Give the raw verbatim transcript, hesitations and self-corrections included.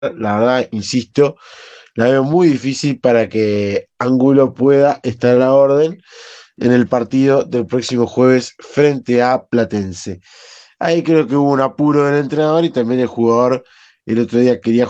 La verdad, insisto, la veo muy difícil para que Angulo pueda estar a la orden en el partido del próximo jueves frente a Platense. Ahí creo que hubo un apuro del entrenador y también el jugador el otro día quería